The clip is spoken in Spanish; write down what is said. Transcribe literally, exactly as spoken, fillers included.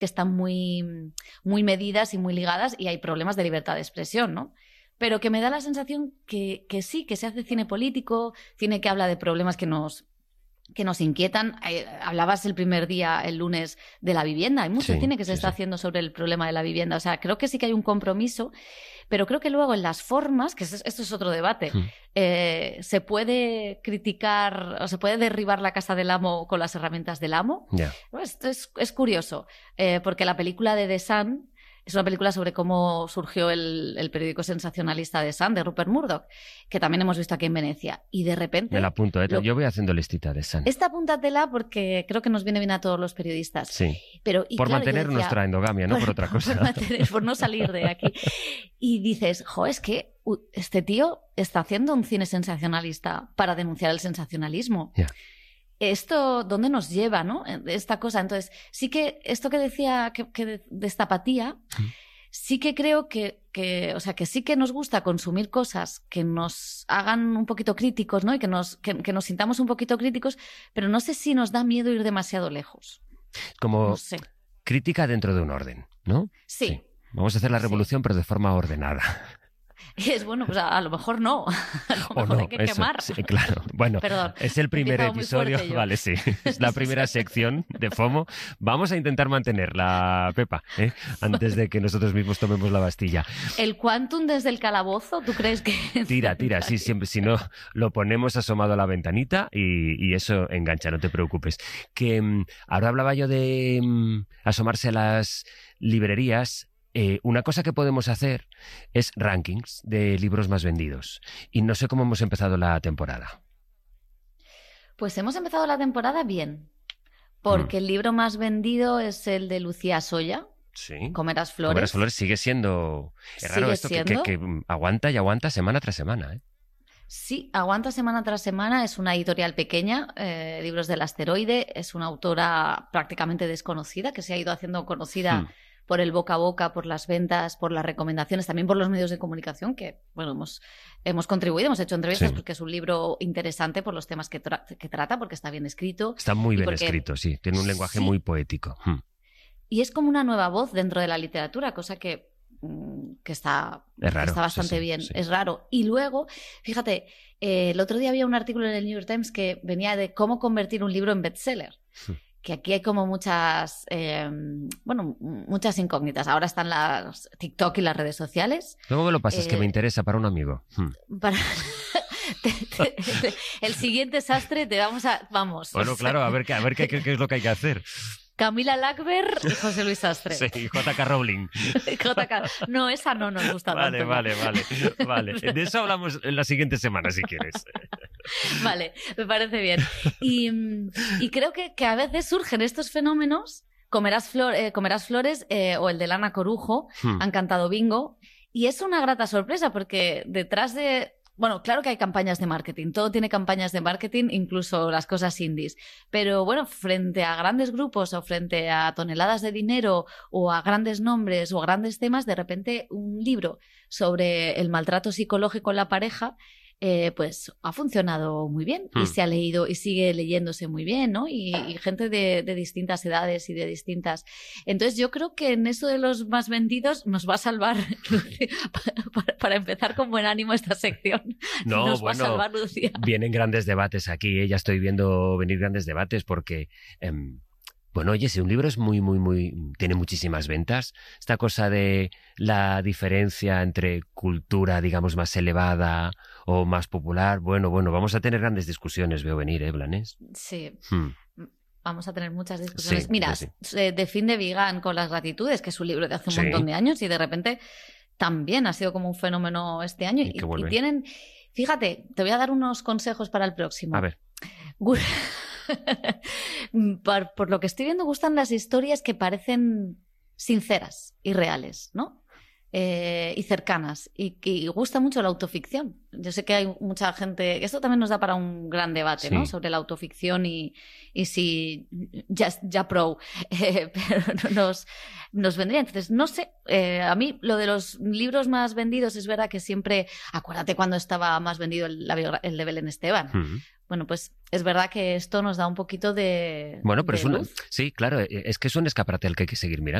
que están muy, muy medidas y muy ligadas y hay problemas de libertad de expresión, ¿no? Pero que me da la sensación que, que sí, que se hace cine político, cine que habla de problemas que nos, que nos inquietan. Eh, hablabas el primer día, el lunes, de la vivienda. Hay mucho Sí, cine que se sí, está sí. haciendo sobre el problema de la vivienda. O sea, creo que sí que hay un compromiso, pero creo que luego en las formas, que esto es otro debate, Hmm. eh, se puede criticar o se puede derribar la casa del amo con las herramientas del amo. Ya. Esto es, es curioso, eh, porque la película de The Sun es una película sobre cómo surgió el, el periódico sensacionalista The Sun, de Rupert Murdoch, que también hemos visto aquí en Venecia. Y de repente... Me la apunto, ¿eh? lo- Yo voy haciendo listita de Sun. Esta apúntatela porque creo que nos viene bien a todos los periodistas. Sí. Pero, y Por claro, yo mantener decía, nuestra endogamia, no por, otra cosa. Por, mantener- por no salir de aquí. Y dices, jo, es que uh, este tío está haciendo un cine sensacionalista para denunciar el sensacionalismo. Ya. Esto, ¿dónde nos lleva, no? Esta cosa. Entonces, sí que esto que decía que, que de, de esta apatía, sí que creo que, que, o sea, que sí que nos gusta consumir cosas que nos hagan un poquito críticos, ¿no? Y que nos, que, que nos sintamos un poquito críticos, pero no sé si nos da miedo ir demasiado lejos. Como No sé. crítica dentro de un orden, ¿no? Sí. Vamos a hacer la Sí. revolución, pero de forma ordenada. Y es bueno, pues a, a lo mejor no. A lo O mejor no, hay que eso, quemar. sí, claro. Bueno, Perdón, es el he primer empezado muy episodio, fuerte yo. vale, sí. Es la primera sección de FOMO. Vamos a intentar mantenerla, Pepa, ¿eh? Antes de que nosotros mismos tomemos la Bastilla. El Quantum desde el calabozo, ¿tú crees que...? Tira, tira, sí, siempre. Si no, lo ponemos asomado a la ventanita y, y eso engancha, no te preocupes. Que mm, ahora hablaba yo de mm, asomarse a las librerías. Eh, una cosa que podemos hacer es rankings de libros más vendidos. Y no sé cómo hemos empezado la temporada. Pues hemos empezado la temporada bien, porque Mm. el libro más vendido es el de Lucía Soya, Sí. Comerás Flores. Comerás Flores sigue siendo... Es raro Sigue esto que, siendo. que- que aguanta y aguanta semana tras semana, ¿eh? Sí, aguanta semana tras semana, es una editorial pequeña, eh, Libros del Asteroide, es una autora prácticamente desconocida, que se ha ido haciendo conocida Hmm. por el boca a boca, por las ventas, por las recomendaciones, también por los medios de comunicación, que bueno, hemos, hemos contribuido, hemos hecho entrevistas Sí. porque es un libro interesante por los temas que, tra- que trata, porque está bien escrito. Está muy Y bien porque- escrito, sí. Tiene un lenguaje Sí. muy poético. Hmm. Y es como una nueva voz dentro de la literatura, cosa que, mm, que está, Es raro, que está bastante sí, sí, bien, sí. es raro. Y luego, fíjate, eh, el otro día había un artículo en el New York Times que venía de cómo convertir un libro en bestseller. Hmm. Que aquí hay como muchas, eh, bueno, muchas incógnitas. Ahora están las TikTok y las redes sociales. Luego me lo pasas, que Eh, me interesa para un amigo. Hmm. Para... te- te- te- el siguiente sastre te vamos a... Vamos. Bueno, claro, a ver, qué, a ver qué, qué- qué es lo que hay que hacer. Camila Lackberg y José Luis Sastre. Sí, J K. Rowling. J K. No, esa no nos gusta Vale, tanto. vale, vale, vale. De eso hablamos en la siguiente semana, si quieres. Vale, me parece bien. Y, mm, y creo que, que a veces surgen estos fenómenos, Comerás, Flor- eh, Comerás Flores eh, o el de Lana Corujo, Hmm. han cantado bingo, y es una grata sorpresa porque detrás de... Bueno, claro que hay campañas de marketing, todo tiene campañas de marketing, incluso las cosas indies, pero bueno, frente a grandes grupos o frente a toneladas de dinero o a grandes nombres o a grandes temas, de repente un libro sobre el maltrato psicológico en la pareja, eh, pues ha funcionado muy bien Hmm. y se ha leído y sigue leyéndose muy bien, ¿no? Y, y gente de, de distintas edades y de distintas... Entonces yo creo que en eso de los más vendidos nos va a salvar, para, para empezar con buen ánimo esta sección, No, nos bueno, va a salvar Lucía. vienen grandes debates aquí, ¿eh? Ya estoy viendo venir grandes debates porque, em, bueno, oye, si un libro es muy, muy, muy, tiene muchísimas ventas, esta cosa de la diferencia entre cultura, digamos, más elevada o más popular, bueno, bueno, vamos a tener grandes discusiones, veo venir, ¿eh, Blanes? Sí. Hmm. Vamos a tener muchas discusiones. Sí, Mira, sí, eh, De fin de Vigan con las gratitudes, que es un libro de hace un Sí. montón de años y de repente también ha sido como un fenómeno este año. Y Y, que y vuelven. tienen, fíjate, te voy a dar unos consejos para el próximo. A ver, Gu- por, por lo que estoy viendo, gustan las historias que parecen sinceras y reales, ¿no? eh, y cercanas, y, y gusta mucho la autoficción. Yo sé que hay mucha gente, esto también nos da para un gran debate, Sí. ¿no? Sobre la autoficción y, y si ya, ya pro, eh, pero no nos, nos vendría. Entonces, no sé, eh, a mí lo de los libros más vendidos es verdad que siempre, acuérdate cuando estaba más vendido el, la biogra- el de Belén Esteban. Mm. Bueno, pues es verdad que esto nos da un poquito de Bueno, pero de es una... luz. Sí, claro, es que es un escaparate al que hay que seguir mirando.